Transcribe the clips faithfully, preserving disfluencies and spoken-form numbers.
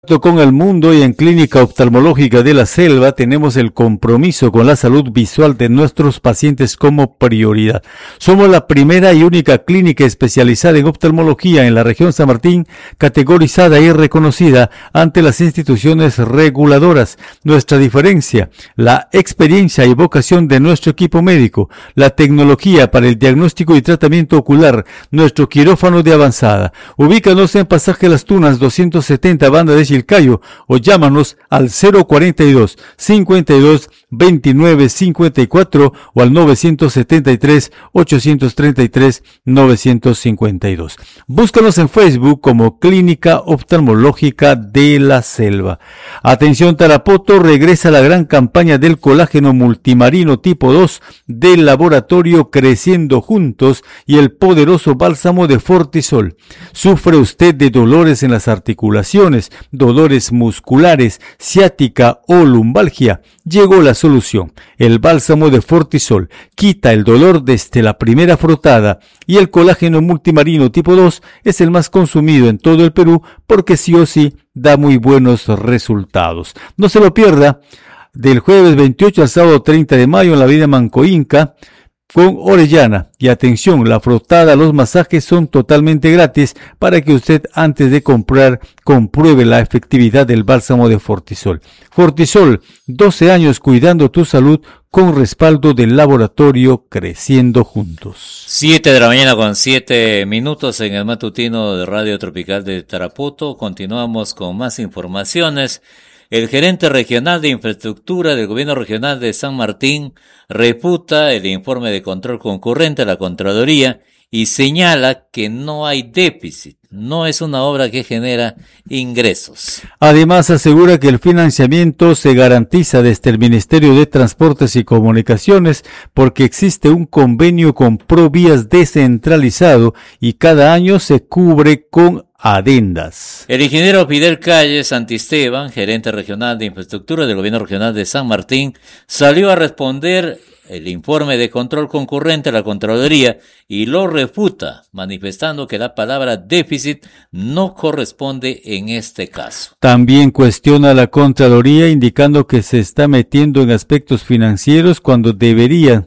Con el mundo y en Clínica Oftalmológica de la Selva tenemos el compromiso con la salud visual de nuestros pacientes como prioridad. Somos la primera y única clínica especializada en oftalmología en la región San Martín, categorizada y reconocida ante las instituciones reguladoras. Nuestra diferencia, la experiencia y vocación de nuestro equipo médico, la tecnología para el diagnóstico y tratamiento ocular, nuestro quirófano de avanzada. Ubícanos en Pasaje Las Tunas doscientos setenta, Banda de Chilcayo, o llámanos al cero cuarenta y dos, cincuenta y dos, veintinueve, cincuenta y cuatro o al novecientos setenta y tres, ochocientos treinta y tres, novecientos cincuenta y dos. Búscanos en Facebook como Clínica Oftalmológica de la Selva. Atención Tarapoto, regresa la gran campaña del colágeno multimarino tipo dos del laboratorio Creciendo Juntos y el poderoso bálsamo de Fortisol. ¿Sufre usted de dolores en las articulaciones, dolores musculares, ciática o lumbalgia? Llegó la solución. El bálsamo de Fortisol quita el dolor desde la primera frotada y el colágeno multimarino tipo dos es el más consumido en todo el Perú porque sí o sí da muy buenos resultados. No se lo pierda, del jueves veintiocho al sábado treinta de mayo en la avenida Manco Inca con Orellana. Y atención, la frotada, los masajes son totalmente gratis para que usted antes de comprar compruebe la efectividad del bálsamo de Fortisol. Fortisol, doce años cuidando tu salud con respaldo del laboratorio Creciendo Juntos. Siete de la mañana con siete minutos en el matutino de Radio Tropical de Tarapoto. Continuamos con más informaciones. El gerente regional de infraestructura del gobierno regional de San Martín refuta el informe de control concurrente a la Contraloría y señala que no hay déficit, no es una obra que genera ingresos. Además asegura que el financiamiento se garantiza desde el Ministerio de Transportes y Comunicaciones porque existe un convenio con Provías descentralizado y cada año se cubre con adendas. El ingeniero Fidel Calle Santisteban, gerente regional de infraestructura del gobierno regional de San Martín, salió a responder el informe de control concurrente a la Contraloría y lo refuta, manifestando que la palabra déficit no corresponde en este caso. También cuestiona a la Contraloría indicando que se está metiendo en aspectos financieros cuando deberían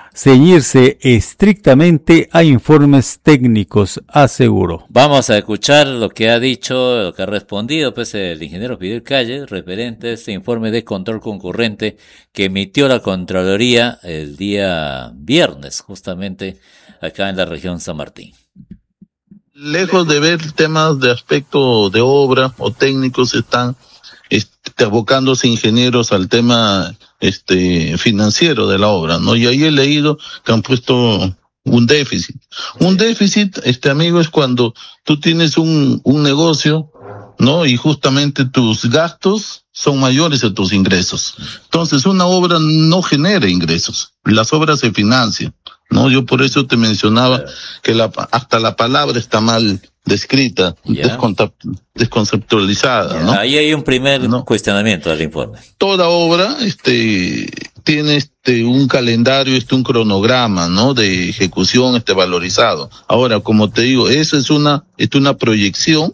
ceñirse estrictamente a informes técnicos, aseguró. Vamos a escuchar lo que ha dicho, lo que ha respondido pues el ingeniero Fidel Calle referente a este informe de control concurrente que emitió la Contraloría el día viernes, justamente acá en la región San Martín. Lejos de ver temas de aspecto de obra o técnicos, están este, abocándose ingenieros al tema este financiero de la obra, ¿no? Y ahí he leído que han puesto un déficit. Un déficit, este amigo, es cuando tú tienes un, un negocio, ¿no? Y justamente tus gastos son mayores a tus ingresos. Entonces, una obra no genera ingresos. Las obras se financian, ¿no? Yo por eso te mencionaba que la, hasta la palabra está mal descrita, yeah. desconceptualizada, yeah. ¿no? Ahí hay un primer ¿no? cuestionamiento del informe. Toda obra, este, tiene este, un calendario, este, un cronograma, ¿no? De ejecución, este, valorizado. Ahora, como te digo, eso es una, es una proyección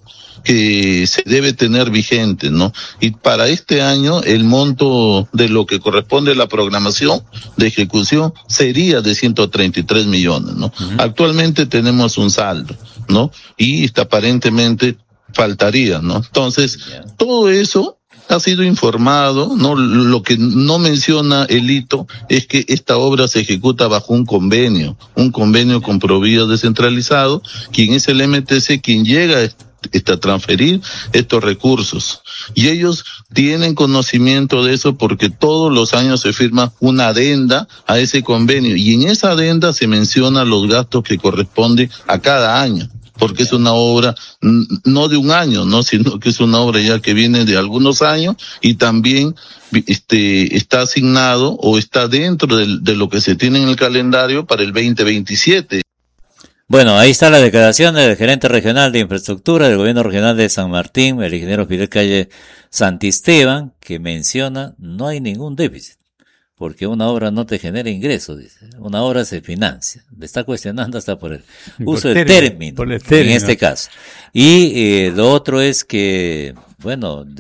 que se debe tener vigente, ¿no? Y para este año, el monto de lo que corresponde a la programación de ejecución sería de ciento treinta y tres millones, ¿no? Uh-huh. Actualmente tenemos un saldo, ¿no? Y aparentemente faltaría, ¿no? Entonces, yeah. todo eso ha sido informado, ¿no? Lo que no menciona el hito es que esta obra se ejecuta bajo un convenio, un convenio con Provías descentralizado, quien es el M T C, quien llega a a transferir estos recursos. Y ellos tienen conocimiento de eso porque todos los años se firma una adenda a ese convenio y en esa adenda se menciona los gastos que corresponden a cada año. Porque es una obra no de un año, no, sino que es una obra ya que viene de algunos años y también este está asignado o está dentro de, de lo que se tiene en el calendario para el veinte veintisiete. Bueno, ahí está la declaración del gerente regional de infraestructura del gobierno regional de San Martín, el ingeniero Fidel Calle Santisteban, que menciona no hay ningún déficit, porque una obra no te genera ingresos, dice. Una obra se financia. Le está cuestionando hasta por el uso del término, término en este caso. Y eh, lo otro es que bueno,